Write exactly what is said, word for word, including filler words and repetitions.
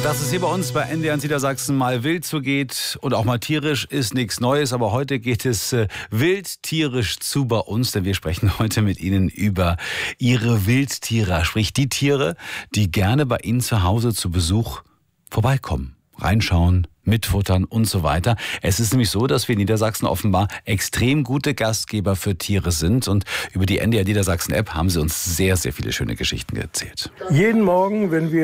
Dass es hier bei uns bei N D R Niedersachsen mal wild zugeht und auch mal tierisch, ist nichts Neues. Aber heute geht es äh, wild tierisch zu bei uns, denn wir sprechen heute mit Ihnen über Ihre Wildtiere. Sprich die Tiere, die gerne bei Ihnen zu Hause zu Besuch vorbeikommen, reinschauen, mitfuttern und so weiter. Es ist nämlich so, dass wir in Niedersachsen offenbar extrem gute Gastgeber für Tiere sind. Und über die N D R Niedersachsen App haben Sie uns sehr, sehr viele schöne Geschichten erzählt. Jeden Morgen, wenn wir